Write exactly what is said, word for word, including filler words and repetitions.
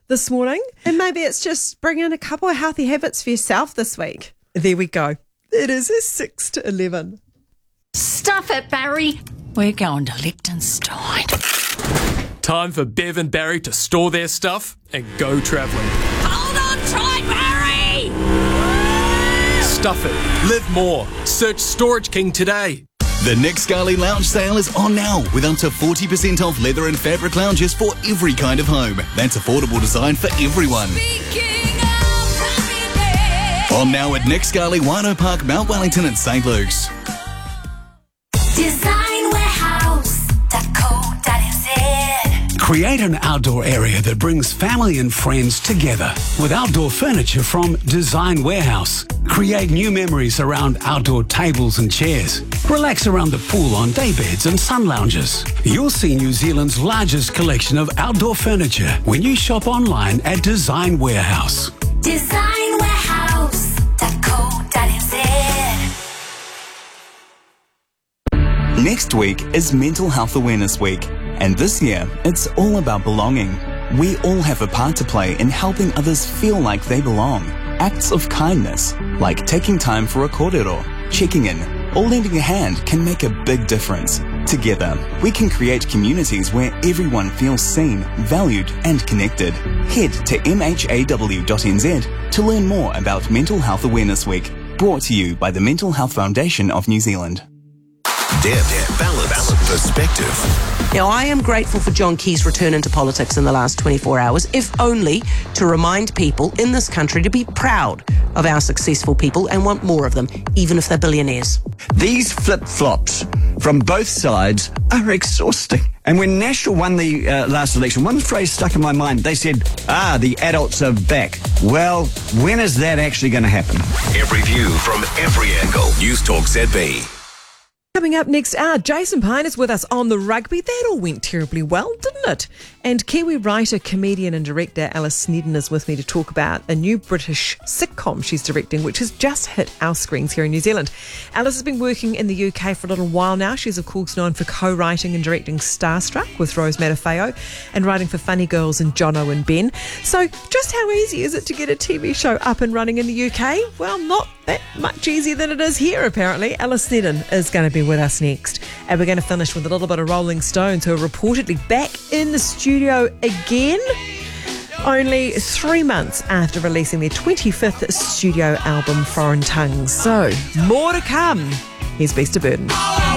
this morning. And maybe it's just bring in a couple of healthy habits for yourself this week. There we go. It is a six to eleven. Stuff it, Barry. We're going to Liechtenstein. Time for Bev and Barry to store their stuff and go travelling. Hold on tight, Barry! Stuff it. Live more. Search Storage King today. The Nick Scali Lounge sale is on now with up to forty percent off leather and fabric lounges for every kind of home. That's affordable design for everyone. On now at Nick Scali, Wino Park, Mount Wellington and Saint Luke's. design warehouse dot co dot n z. Create an outdoor area that brings family and friends together with outdoor furniture from Design Warehouse. Create new memories around outdoor tables and chairs. Relax around the pool on daybeds and sun lounges. You'll see New Zealand's largest collection of outdoor furniture when you shop online at Design Warehouse. design warehouse dot co dot n z. Next week is Mental Health Awareness Week, and this year it's all about belonging. We all have a part to play in helping others feel like they belong. Acts of kindness, like taking time for a kōrero, checking in, or lending a hand can make a big difference. Together, we can create communities where everyone feels seen, valued and connected. Head to m h a w dot n z to learn more about Mental Health Awareness Week, brought to you by the Mental Health Foundation of New Zealand. Deb, balance, perspective. Now, I am grateful for John Key's return into politics in the last twenty-four hours, if only to remind people in this country to be proud of our successful people and want more of them, even if they're billionaires. These flip-flops from both sides are exhausting. And when National won the uh, last election, one phrase stuck in my mind. They said, ah, the adults are back. Well, when is that actually going to happen? Every view from every angle. News Talk Z B. Coming up next hour, Jason Pine is with us on the rugby. That all went terribly well, didn't it? And Kiwi writer, comedian and director Alice Snedden is with me to talk about a new British sitcom she's directing, which has just hit our screens here in New Zealand. Alice has been working in the U K for a little while now. She's of course known for co-writing and directing Starstruck with Rose Matafeo and writing for Funny Girls and Jono and Ben. So just how easy is it to get a T V show up and running in the U K? Well, not that much easier than it is here, apparently. Alice Snedden is going to be with us next. And we're going to finish with a little bit of Rolling Stones, who are reportedly back in the studio again, only three months after releasing their twenty-fifth studio album, Foreign Tongues. So, more to come. Here's Beast of Burden.